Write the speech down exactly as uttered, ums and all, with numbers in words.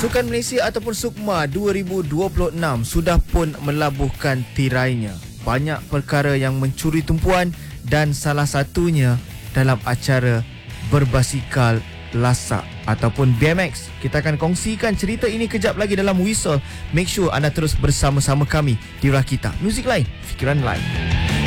Sukan Malaysia ataupun SUKMA dua ribu dua puluh enam sudah pun melabuhkan tirainya. Banyak perkara yang mencuri tumpuan dan salah satunya dalam acara berbasikal lasak ataupun B M X. Kita akan kongsikan cerita ini kejap lagi dalam Whistle. Make sure anda terus bersama-sama kami di Rakita. Muzik lain, fikiran lain.